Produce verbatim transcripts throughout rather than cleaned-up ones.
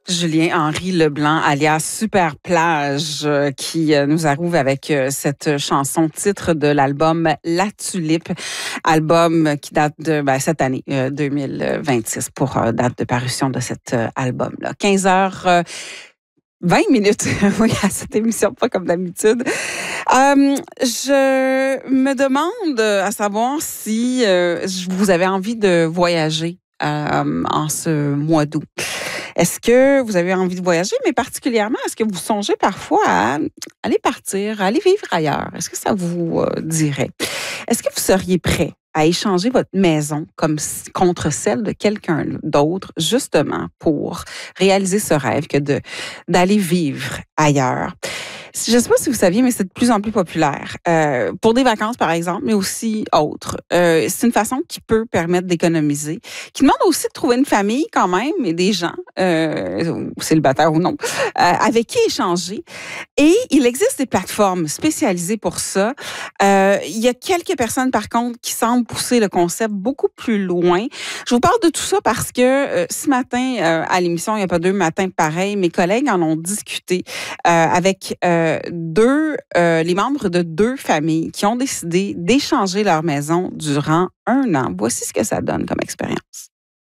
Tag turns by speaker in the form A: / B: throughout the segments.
A: Julien-Henri Leblanc, alias Super Plage, euh, qui euh, nous arrive avec euh, cette chanson titre de l'album La Tulipe, album qui date de ben, cette année, euh, deux mille vingt-six, pour euh, date de parution de cet euh, album-là. quinze heures vingt minutes, oui, à cette émission, pas comme d'habitude. Euh, je me demande à savoir si euh, vous avez envie de voyager euh, en ce mois d'août. Est-ce que vous avez envie de voyager, mais particulièrement, est-ce que vous songez parfois à aller partir, à aller vivre ailleurs? Est-ce que ça vous euh, dirait? Est-ce que vous seriez prêt à échanger votre maison comme contre celle de quelqu'un d'autre, justement pour réaliser ce rêve que de d'aller vivre ailleurs? Je ne sais pas si vous saviez, mais c'est de plus en plus populaire. Euh, pour des vacances, par exemple, mais aussi autres. Euh, c'est une façon qui peut permettre d'économiser, qui demande aussi de trouver une famille quand même et des gens, euh, célibataires ou non, euh, avec qui échanger. Et il existe des plateformes spécialisées pour ça. Euh, il y a quelques personnes, par contre, qui semblent pousser le concept beaucoup plus loin. Je vous parle de tout ça parce que euh, ce matin, euh, à l'émission, il n'y a pas deux matins pareils, mes collègues en ont discuté euh, avec euh, deux, euh, les membres de deux familles qui ont décidé d'échanger leur maison durant un an. Voici ce que ça donne comme expérience.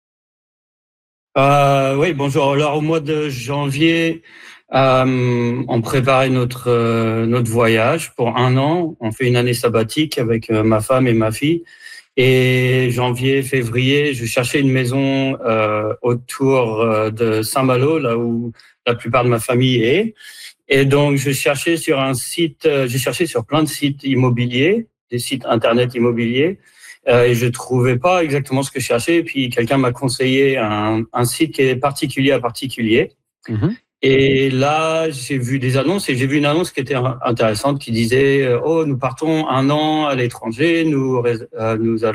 B: Euh, oui, bonjour. Alors, au mois de janvier, euh, on préparait notre euh, notre voyage pour un an. On fait une année sabbatique avec euh, ma femme et ma fille. Et janvier, février, je cherchais une maison euh, autour euh, de Saint-Malo, là où la plupart de ma famille est. Et donc, je cherchais sur un site, euh, j'ai cherché sur plein de sites immobiliers, des sites internet immobiliers. Euh, et je trouvais pas exactement ce que je cherchais. Et puis quelqu'un m'a conseillé un, un site qui est particulier à particulier. Mmh. Et là, j'ai vu des annonces et j'ai vu une annonce qui était intéressante qui disait « Oh, nous partons un an à l'étranger, nous, euh, nous allons